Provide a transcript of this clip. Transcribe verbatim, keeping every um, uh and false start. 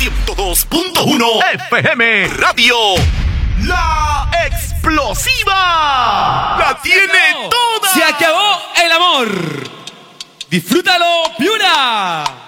ciento dos punto uno F M Radio La Explosiva. La tiene toda. Se acabó el amor. Disfrútalo, Piura.